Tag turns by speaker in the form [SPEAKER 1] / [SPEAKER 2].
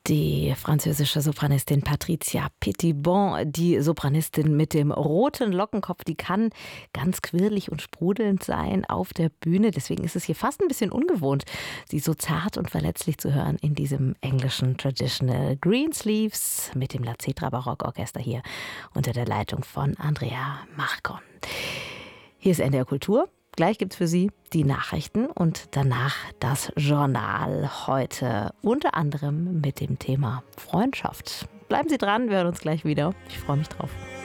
[SPEAKER 1] Die französische Sopranistin Patricia Petitbon, die Sopranistin mit dem roten Lockenkopf, die kann ganz quirlig und sprudelnd sein auf der Bühne. Deswegen ist es hier fast ein bisschen ungewohnt, sie so zart und verletzlich zu hören in diesem englischen Traditional Greensleeves mit dem La Cetra Barockorchester hier unter der Leitung von Andrea Marcon. Hier ist NDR Kultur. Gleich gibt es für Sie die Nachrichten und danach das Journal. Heute unter anderem mit dem Thema Freundschaft. Bleiben Sie dran, wir hören uns gleich wieder. Ich freue mich drauf.